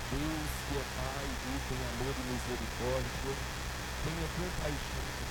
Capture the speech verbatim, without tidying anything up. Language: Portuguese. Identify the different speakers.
Speaker 1: Deus que é Pai e tem amor e misericórdia, tenha compaixão